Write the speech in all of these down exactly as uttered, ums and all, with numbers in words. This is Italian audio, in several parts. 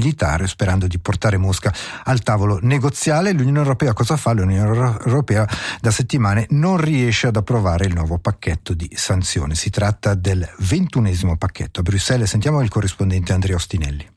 militare, sperando di portare Mosca al tavolo negoziale. L'Unione Europea cosa fa? L'Unione Europea da settimane non riesce ad approvare il nuovo pacchetto di sanzioni. Si tratta del ventunesimo pacchetto. A Bruxelles sentiamo il corrispondente Andrea Ostinelli.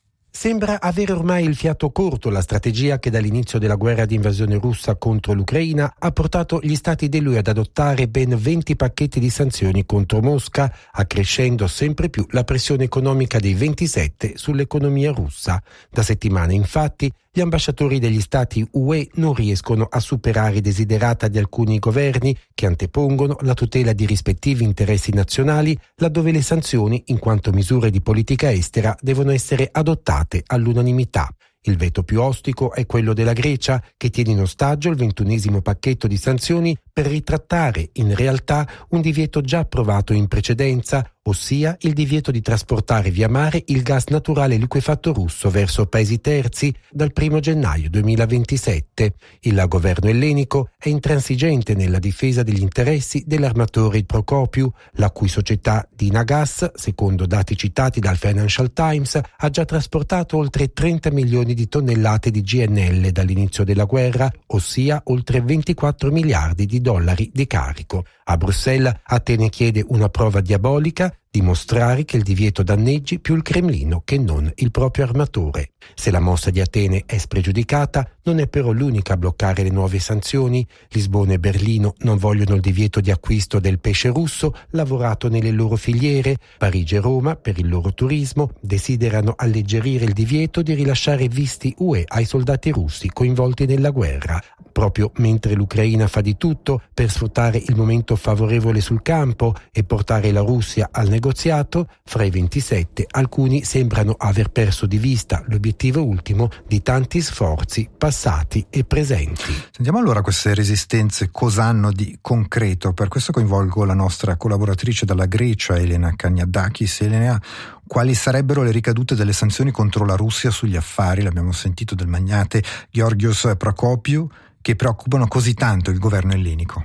Sembra avere ormai il fiato corto la strategia che dall'inizio della guerra di invasione russa contro l'Ucraina ha portato gli stati dell'U E ad adottare ben venti pacchetti di sanzioni contro Mosca, accrescendo sempre più la pressione economica dei ventisette sull'economia russa. Da settimane, infatti, gli ambasciatori degli stati U E non riescono a superare i desiderata di alcuni governi che antepongono la tutela di rispettivi interessi nazionali, laddove le sanzioni, in quanto misure di politica estera, devono essere adottate all'unanimità. Il veto più ostico è quello della Grecia, che tiene in ostaggio il ventunesimo pacchetto di sanzioni per ritrattare in realtà un divieto già approvato in precedenza, ossia il divieto di trasportare via mare il gas naturale liquefatto russo verso paesi terzi dal primo gennaio duemilaventisette. Il governo ellenico è intransigente nella difesa degli interessi dell'armatore Procopiu, la cui società Dynagas, secondo dati citati dal Financial Times, ha già trasportato oltre trenta milioni di tonnellate di G N L dall'inizio della guerra, ossia oltre ventiquattro miliardi di dollari di carico. A Bruxelles, Atene chiede una prova diabolica, dimostrare che il divieto danneggi più il Cremlino che non il proprio armatore. Se la mossa di Atene è spregiudicata, non è però l'unica a bloccare le nuove sanzioni. Lisbona e Berlino non vogliono il divieto di acquisto del pesce russo lavorato nelle loro filiere. Parigi e Roma, per il loro turismo, desiderano alleggerire il divieto di rilasciare visti U E ai soldati russi coinvolti nella guerra. Proprio mentre l'Ucraina fa di tutto per sfruttare il momento favorevole sul campo e portare la Russia al negoziato, fra i ventisette alcuni sembrano aver perso di vista l'obiettivo ultimo di tanti sforzi passati e presenti. Sentiamo allora queste resistenze cosa hanno di concreto. Per questo coinvolgo la nostra collaboratrice dalla Grecia, Elena Kaniadakis. Elena, quali sarebbero le ricadute delle sanzioni contro la Russia sugli affari? L'abbiamo sentito del magnate Georgios Procopiu, che preoccupano così tanto il governo ellenico.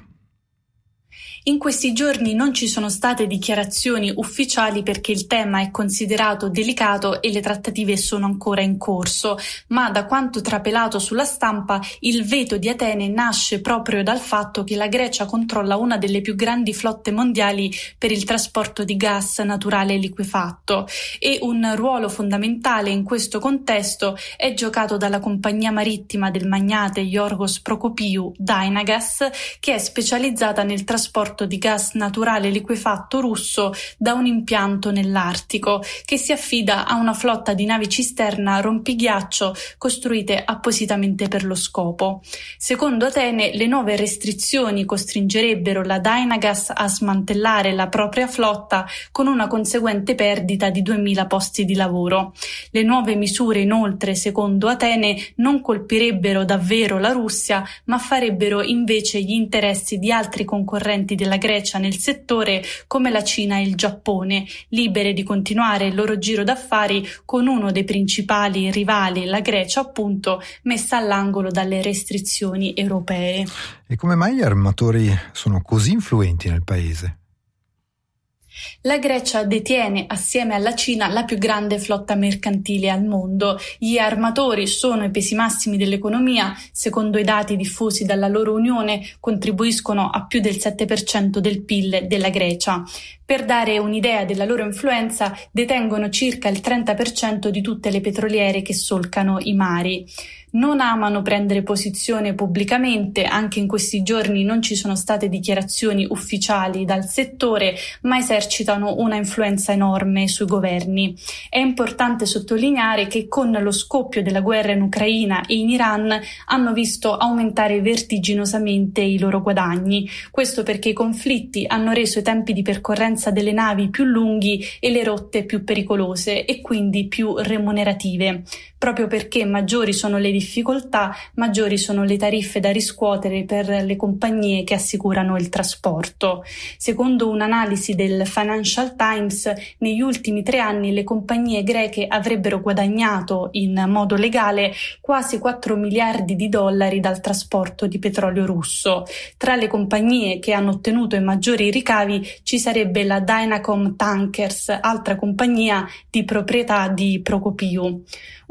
In questi giorni non ci sono state dichiarazioni ufficiali perché il tema è considerato delicato e le trattative sono ancora in corso, ma da quanto trapelato sulla stampa il veto di Atene nasce proprio dal fatto che la Grecia controlla una delle più grandi flotte mondiali per il trasporto di gas naturale liquefatto e un ruolo fondamentale in questo contesto è giocato dalla compagnia marittima del magnate Yorgos Procopiu, Dynagas, che è specializzata nel trasporto di gas naturale liquefatto russo da un impianto nell'Artico che si affida a una flotta di navi cisterna rompighiaccio costruite appositamente per lo scopo. Secondo Atene, le nuove restrizioni costringerebbero la Dynagas a smantellare la propria flotta con una conseguente perdita di duemila posti di lavoro. Le nuove misure, inoltre, secondo Atene, non colpirebbero davvero la Russia, ma farebbero invece gli interessi di altri concorrenti della Grecia nel settore come la Cina e il Giappone, libere di continuare il loro giro d'affari con uno dei principali rivali, la Grecia appunto, messa all'angolo dalle restrizioni europee. E come mai gli armatori sono così influenti nel paese? La Grecia detiene assieme alla Cina la più grande flotta mercantile al mondo. Gli armatori sono i pesi massimi dell'economia, secondo i dati diffusi dalla loro unione contribuiscono a più del sette per cento del P I L della Grecia. Per dare un'idea della loro influenza, detengono circa il trenta per cento di tutte le petroliere che solcano i mari. Non amano prendere posizione pubblicamente, anche in questi giorni non ci sono state dichiarazioni ufficiali dal settore, ma esercitano una influenza enorme sui governi. È importante sottolineare che con lo scoppio della guerra in Ucraina e in Iran hanno visto aumentare vertiginosamente i loro guadagni. Questo perché i conflitti hanno reso i tempi di percorrenza delle navi più lunghi e le rotte più pericolose e quindi più remunerative. Proprio perché maggiori sono le difficoltà, maggiori sono le tariffe da riscuotere per le compagnie che assicurano il trasporto. Secondo un'analisi del Financial Times, negli ultimi tre anni le compagnie greche avrebbero guadagnato in modo legale quasi quattro miliardi di dollari dal trasporto di petrolio russo. Tra le compagnie che hanno ottenuto i maggiori ricavi ci sarebbe la Dynacom Tankers, altra compagnia di proprietà di Procopiu.